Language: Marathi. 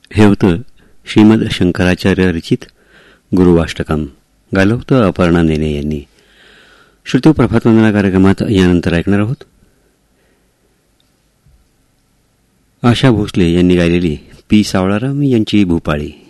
हे होतं श्रीमद शंकराचार्य रचित गुरुवाष्टकम. गायलं होतं अपर्णा नेने यांनी. श्रुती प्रभातवंदना कार्यक्रमात यानंतर ऐकणार आहोत आशा भोसले यांनी गायलेली पी. सावळाराम यांची भूपाळी.